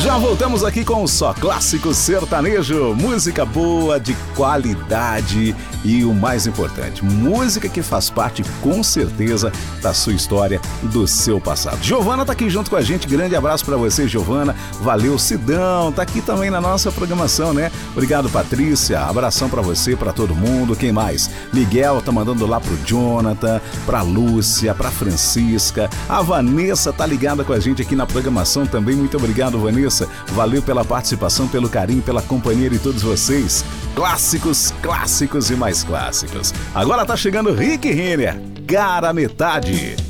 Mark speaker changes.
Speaker 1: Já voltamos aqui com o Só Clássico Sertanejo, música boa, de qualidade e o mais importante, música que faz parte com certeza da sua história, do seu passado. Giovana tá aqui junto com a gente, grande abraço pra você, Giovana, valeu. Sidão tá aqui também na nossa programação, né? Obrigado, Patrícia, abração pra você, pra todo mundo. Quem mais? Miguel tá mandando lá pro Jonathan, pra Lúcia, pra Francisca, a Vanessa tá ligada com a gente aqui na programação também, muito obrigado, Vanessa. Valeu pela participação, pelo carinho, pela companhia de todos vocês. Clássicos, clássicos e mais clássicos. Agora tá chegando Rick Renner, Cara Metade.